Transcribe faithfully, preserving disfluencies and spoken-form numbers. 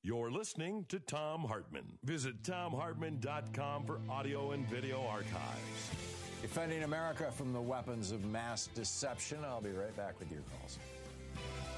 You're listening to Thom Hartmann. Visit thom hartmann dot com for audio and video archives. Defending America from the weapons of mass deception. I'll be right back with your calls.